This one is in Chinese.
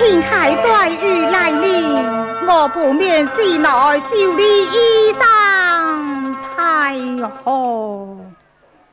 天开大雨来临，我不免进来修理衣裳才好。